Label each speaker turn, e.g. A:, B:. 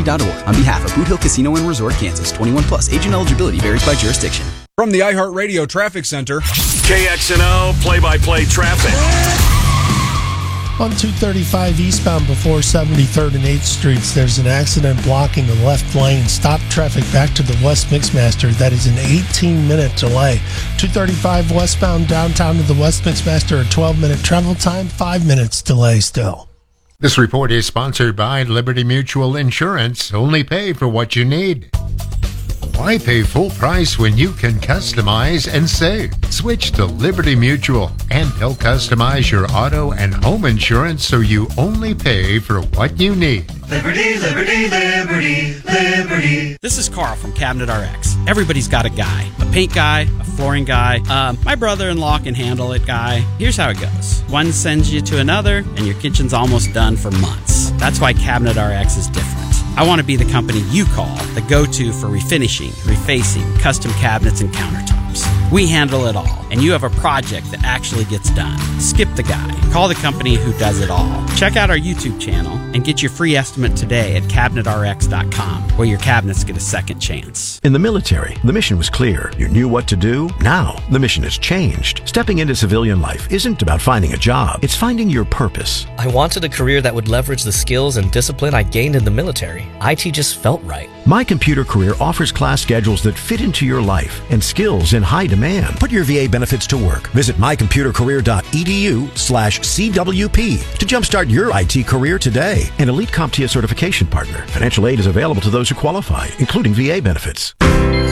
A: libertymutual.org. On behalf of Boot Hill Casino and Resort, Kansas, 21 plus. Age and eligibility varies by jurisdiction.
B: From the iHeartRadio Traffic Center,
C: KXNO play-by-play traffic.
D: On 235 eastbound before 73rd and 8th Streets, there's an accident blocking the left lane. Stop traffic back to the West Mixmaster. That is an 18-minute delay. 235 westbound downtown to the West Mixmaster, a 12-minute travel time, 5 minutes delay still.
E: This report is sponsored by Liberty Mutual Insurance. Only pay for what you need. Why pay full price when you can customize and save? Switch to Liberty Mutual, and they'll customize your auto and home insurance so you only pay for what you need.
F: Liberty, liberty, liberty, liberty.
G: This is Carl from Cabinet RX. Everybody's got a guy. A paint guy, a flooring guy, my brother-in-law can handle it guy. Here's how it goes. One sends you to another, and your kitchen's almost done for months. That's why Cabinet RX is different. I want to be the company you call, the go-to for refinishing, refacing, custom cabinets, and countertops. We handle it all, and you have a project that actually gets done. Skip the guy. Call the company who does it all. Check out our YouTube channel and get your free estimate today at CabinetRx.com, where your cabinets get a second chance.
H: In the military, the mission was clear. You knew what to do. Now, the mission has changed. Stepping into civilian life isn't about finding a job. It's finding your purpose.
I: I wanted a career that would leverage the skills and discipline I gained in the military. IT just felt right.
H: My Computer Career offers class schedules that fit into your life and skills in high demand. Put your VA benefits to work. Visit mycomputercareer.edu/CWP to jumpstart your IT career today. An elite CompTIA certification partner. Financial aid is available to those who qualify, including VA benefits.